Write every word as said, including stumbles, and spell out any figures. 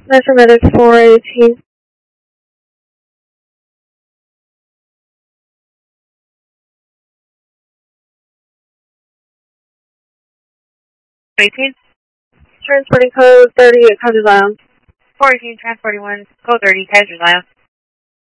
Metro Medic four eighteen. eighteen. Transporting code thirty at Kaiser Lounge. four eighteen, transporting one, code thirty, Kaiser Lounge.